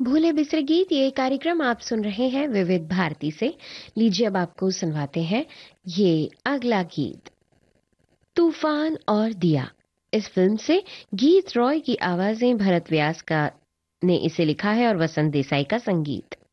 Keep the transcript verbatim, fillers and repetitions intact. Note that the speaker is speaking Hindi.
भूले बिसरे गीत ये कार्यक्रम आप सुन रहे हैं विविध भारती से। लीजिए अब आपको सुनवाते हैं ये अगला गीत, तूफान और दिया। इस फिल्म से गीत रॉय की आवाजें भरत व्यास का ने इसे लिखा है और वसंत देसाई का संगीत।